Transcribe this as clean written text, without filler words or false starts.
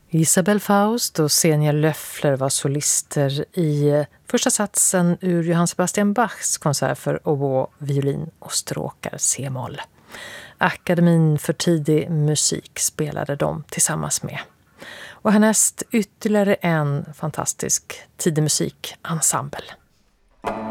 Isabel Faust och Senja Löffler var solister i första satsen ur Johann Sebastian Bachs konsert för oboe, violin och stråkar C-moll. Akademin för tidig musik spelade de tillsammans med. Och härnäst ytterligare en fantastisk tidig musikensemble.